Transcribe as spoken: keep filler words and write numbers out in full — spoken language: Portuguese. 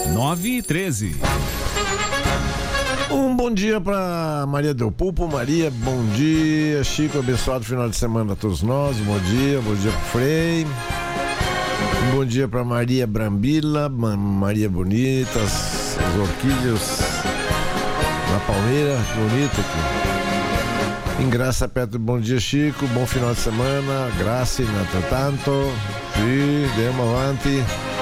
nove e treze. Um bom dia para Maria Del Pulpo. Maria, bom dia. Chico, abençoado final de semana a todos nós. Bom dia, bom dia pro Frei. Um bom dia para Maria Brambila, Maria Bonita, as, as orquídeas na palmeira, que bonita aqui. Em Graça Petro, bom dia, Chico. Bom final de semana. Graça, tanto. Sim, demo avanti.